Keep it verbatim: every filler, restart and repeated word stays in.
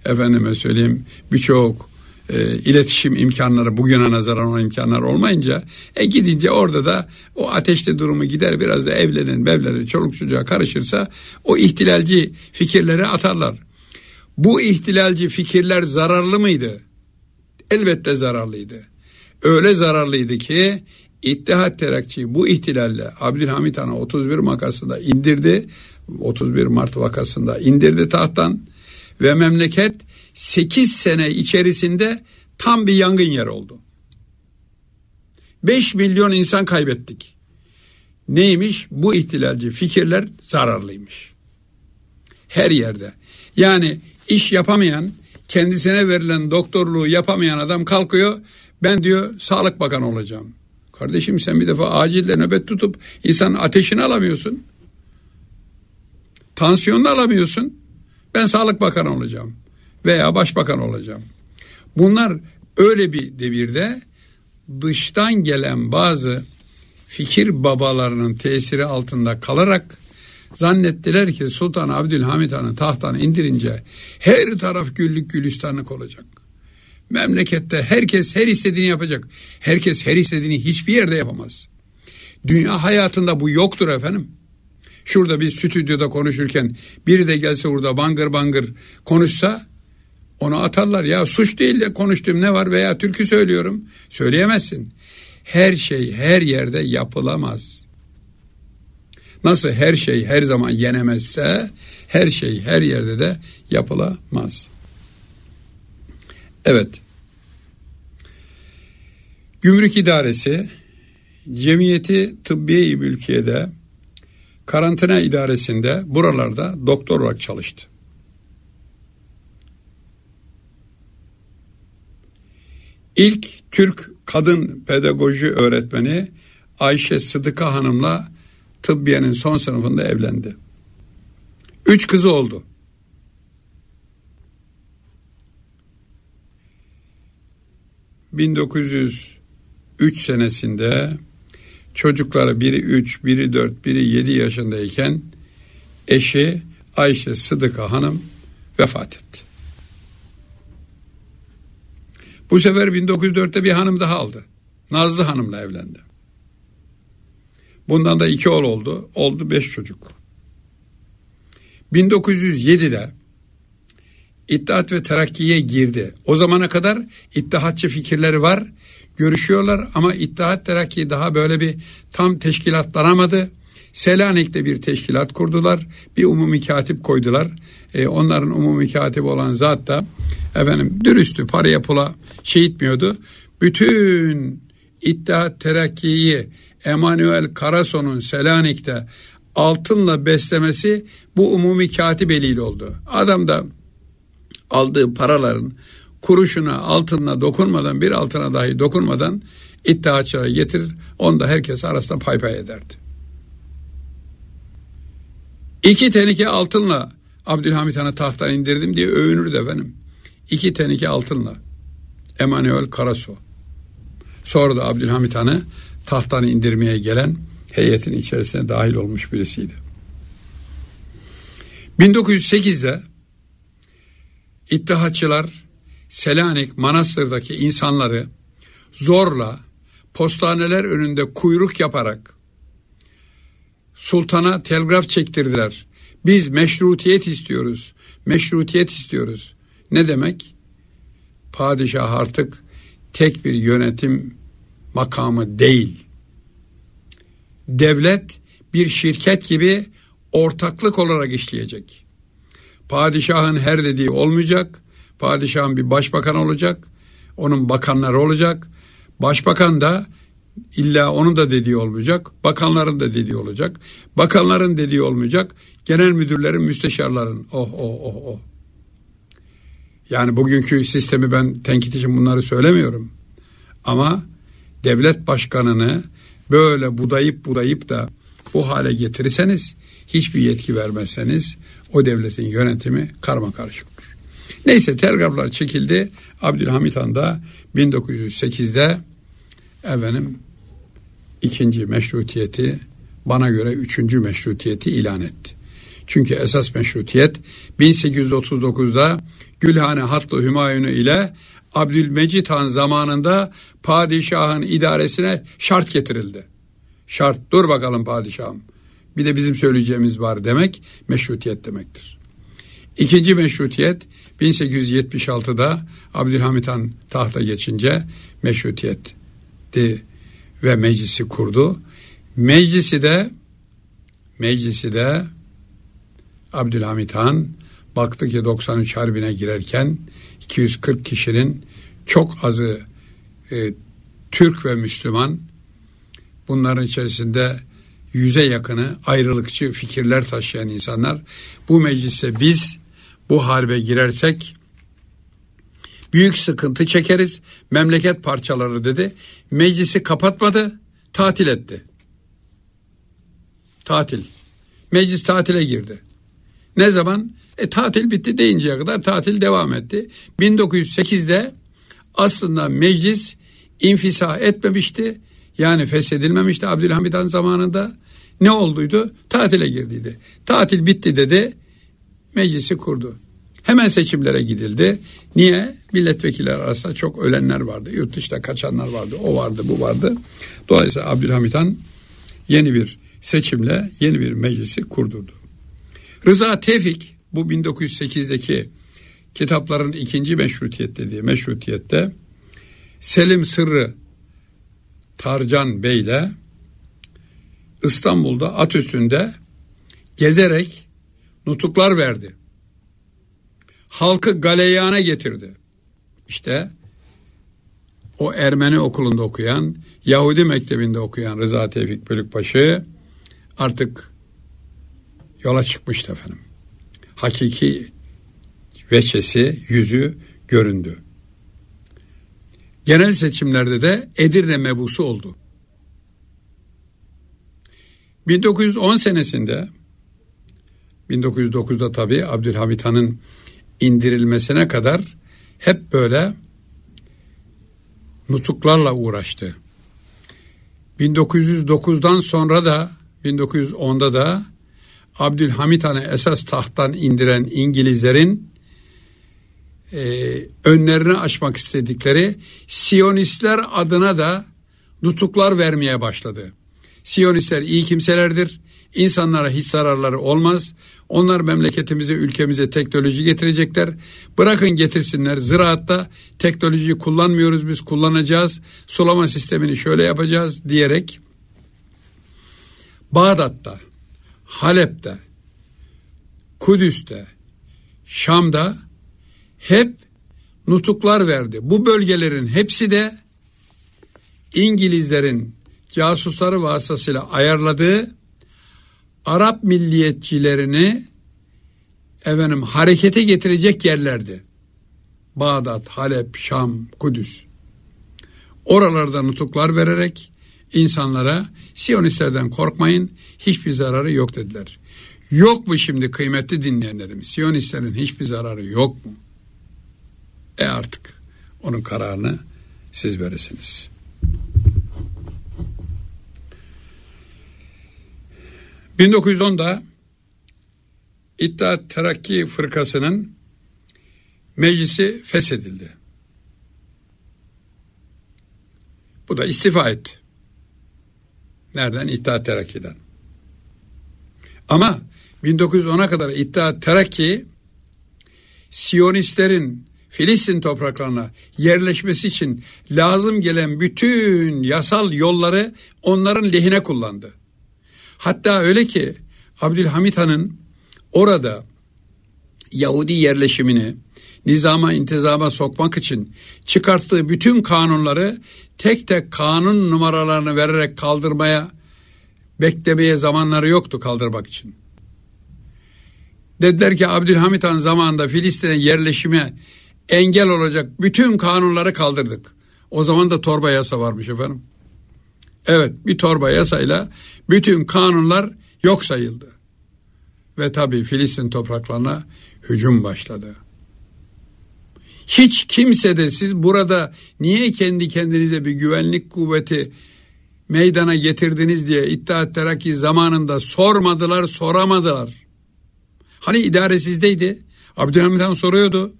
efendime söyleyeyim birçok e, iletişim imkanları bugüne nazaran o imkanlar olmayınca e, gidince orada da o ateşli durumu gider, biraz da evlenin mevlerin çoluk çocuğa karışırsa o ihtilalci fikirleri atarlar. Bu ihtilalci fikirler zararlı mıydı? Elbette zararlıydı. Öyle zararlıydı ki İttihat Terakçı bu ihtilalle Abdülhamit Han'ı otuz bir makasında indirdi. otuz bir Mart vakasında indirdi tahttan ve memleket sekiz sene içerisinde tam bir yangın yeri oldu. beş milyon insan kaybettik. Neymiş? Bu ihtilalci fikirler zararlıymış. Her yerde. Yani iş yapamayan, kendisine verilen doktorluğu yapamayan adam kalkıyor. Ben diyor Sağlık Bakanı olacağım. Kardeşim sen bir defa acilde nöbet tutup insanın ateşini alamıyorsun. Tansiyonunu alamıyorsun. Ben Sağlık Bakanı olacağım. Veya Başbakan olacağım. Bunlar öyle bir devirde dıştan gelen bazı fikir babalarının tesiri altında kalarak zannettiler ki Sultan Abdülhamit Han'ı tahttan indirince her taraf güllük gülistanlık olacak. Memlekette herkes her istediğini yapacak. Herkes her istediğini hiçbir yerde yapamaz. Dünya hayatında bu yoktur efendim. Şurada bir stüdyoda konuşurken biri de gelse burada bangır bangır konuşsa onu atarlar. Ya suç değil de konuştuğum ne var veya türkü söylüyorum. Söyleyemezsin. Her şey her yerde yapılamaz. Nasıl her şey her zaman yenemezse her şey her yerde de yapılamaz. Evet. Gümrük İdaresi Cemiyeti Tıbbiye-i Mülkiye'de karantina idaresinde buralarda doktor olarak çalıştı. İlk Türk kadın pedagoji öğretmeni Ayşe Sıdıka Hanım'la tıbbiyenin son sınıfında evlendi. Üç kızı oldu. bin dokuz yüz üç senesinde çocukları biri üç, biri dört, biri yedi yaşındayken eşi Ayşe Sıdıka Hanım vefat etti. Bu sefer bin dokuz yüz dörtte bir hanım daha aldı. Nazlı Hanım'la evlendi. Bundan da iki oğul oldu. Oldu beş çocuk. bin dokuz yüz yedide İttihat ve Terakki'ye girdi. O zamana kadar İttihatçı fikirleri var. Görüşüyorlar ama İttihat Terakki daha böyle bir tam teşkilatlanamadı. Selanik'te bir teşkilat kurdular. Bir umumi katip koydular. Ee, onların umumi katibi olan zat da efendim dürüsttü. Paraya pula şey etmiyordu. Bütün İttihat Terakki'yi Emanuel Karason'un Selanik'te altınla beslemesi bu umumi katip eliyle oldu. Adam da aldığı paraların kuruşuna altınla dokunmadan bir altına dahi dokunmadan İttihatçılara getirir. Onu da herkes arasında pay pay ederdi. İki tenike altınla Abdülhamit Han'ı tahttan indirdim diye övünürdü efendim. İki tenike altınla. Emanuel Karaso. Sonra da Abdülhamit Han'ı tahttan indirmeye gelen heyetin içerisine dahil olmuş birisiydi. bin dokuz yüz sekizde İttihatçılar Selanik Manastır'daki insanları zorla postaneler önünde kuyruk yaparak sultana telgraf çektirdiler. Biz meşrutiyet istiyoruz. Meşrutiyet istiyoruz. Ne demek? Padişah artık tek bir yönetim makamı değil. Devlet bir şirket gibi ortaklık olarak işleyecek. Padişahın her dediği olmayacak. Padişahın bir başbakan olacak. Onun bakanları olacak. Başbakan da illa onun da dediği olmayacak. Bakanların da dediği olacak. Bakanların dediği olmayacak. Genel müdürlerin, müsteşarların. Oh oh oh oh. Yani bugünkü sistemi ben tenkit için bunları söylemiyorum. Ama devlet başkanını böyle budayıp budayıp da bu hale getirirseniz, hiçbir yetki vermezseniz o devletin yönetimi karmakarışık olur. Neyse telgraflar çekildi. Abdülhamit Han da bin dokuz yüz sekizde efendim ikinci meşrutiyeti, bana göre üçüncü meşrutiyeti ilan etti. Çünkü esas meşrutiyet bin sekiz yüz otuz dokuzda Gülhane Hatlı Hümayunu ile Abdülmecit Han zamanında padişahın idaresine şart getirildi. Şart, dur bakalım padişahım, bir de bizim söyleyeceğimiz var demek meşrutiyet demektir. İkinci meşrutiyet bin sekiz yüz yetmiş altıda Abdülhamit Han tahta geçince meşrutiyetti ve meclisi kurdu. Meclisi de meclisi de Abdülhamit Han baktı ki doksan üç Harbi'ne girerken iki yüz kırk kişinin çok azı e, Türk ve Müslüman, bunların içerisinde yüze yakını ayrılıkçı fikirler taşıyan insanlar, bu meclise biz bu harbe girersek büyük sıkıntı çekeriz, memleket parçaları dedi. Meclisi kapatmadı, tatil etti. Tatil. Meclis tatile girdi. Ne zaman? E, tatil bitti deyinceye kadar tatil devam etti. bin dokuz yüz sekizde aslında meclis infisah etmemişti. Yani feshedilmemişti Abdülhamit Han zamanında. Ne olduydu? Tatile girdiydi. Tatil bitti dedi. Meclisi kurdu. Hemen seçimlere gidildi. Niye? Milletvekilleri arasında çok ölenler vardı. Yurt dışına kaçanlar vardı. O vardı, bu vardı. Dolayısıyla Abdülhamit Han yeni bir seçimle yeni bir meclisi kurdurdu. Rıza Tevfik, bu bin dokuz yüz sekizdeki kitapların ikinci meşrutiyet dediği meşrutiyette Selim Sırrı Tarcan Bey ile İstanbul'da at üstünde gezerek nutuklar verdi. Halkı galeyana getirdi. İşte o Ermeni okulunda okuyan, Yahudi mektebinde okuyan Rıza Tevfik Bölükbaşı artık yola çıkmıştı efendim. Hakiki veçesi, yüzü göründü. Genel seçimlerde de Edirne mebusu oldu. bin dokuz yüz on senesinde, bin dokuz yüz dokuzda tabii Abdülhamit Han'ın indirilmesine kadar hep böyle nutuklarla uğraştı. bin dokuz yüz dokuzdan sonra da bin dokuz yüz onda da Abdülhamit Han'ı esas tahttan indiren İngilizlerin e, önlerini açmak istedikleri Siyonistler adına da nutuklar vermeye başladı. Siyonistler iyi kimselerdir. İnsanlara hiç zararları olmaz. Onlar memleketimize, ülkemize teknoloji getirecekler. Bırakın getirsinler. Ziraatta teknolojiyi kullanmıyoruz, biz kullanacağız. Sulama sistemini şöyle yapacağız diyerek Bağdat'ta, Halep'te, Kudüs'te, Şam'da hep nutuklar verdi. Bu bölgelerin hepsi de İngilizlerin casusları vasıtasıyla ayarladığı Arap milliyetçilerini efendim harekete getirecek yerlerdi. Bağdat, Halep, Şam, Kudüs. Oralarda nutuklar vererek insanlara Siyonistlerden korkmayın, hiçbir zararı yok dediler. Yok mu şimdi kıymetli dinleyenlerim? Siyonistlerin hiçbir zararı yok mu? E artık onun kararını siz verirsiniz. bin dokuz yüz onda İttihat Terakki Fırkası'nın meclisi feshedildi. Bu da istifa etti. Nereden? İttihat Terakki'den. Ama bin dokuz yüz ona kadar İttihat Terakki Siyonistlerin Filistin topraklarına yerleşmesi için lazım gelen bütün yasal yolları onların lehine kullandı. Hatta öyle ki Abdülhamit Han'ın orada Yahudi yerleşimini nizama intizama sokmak için çıkarttığı bütün kanunları tek tek kanun numaralarını vererek kaldırmaya, beklemeye zamanları yoktu kaldırmak için. Dediler ki Abdülhamit Han zamanında Filistin'e yerleşime engel olacak bütün kanunları kaldırdık. O zaman da torba yasa varmış efendim. Evet, bir torba yasayla bütün kanunlar yok sayıldı. Ve tabii Filistin topraklarına hücum başladı. Hiç kimse de siz burada niye kendi kendinize bir güvenlik kuvveti meydana getirdiniz diye İttihat Terakki zamanında sormadılar, soramadılar. Hani idaresizdeydi? Abdülhamit Han soruyordu.